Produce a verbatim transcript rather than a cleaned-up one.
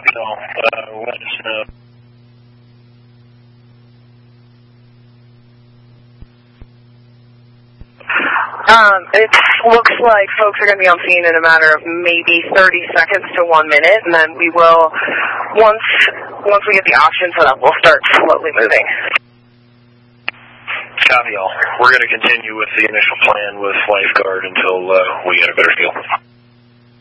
Copy all. Uh, let us know. Um, it looks like folks are going to be on scene in a matter of maybe thirty seconds to one minute, and then we will, once once we get the oxygen set up, we'll start slowly moving. Copy all. We're going to continue with the initial plan with lifeguard until uh, we get a better feel.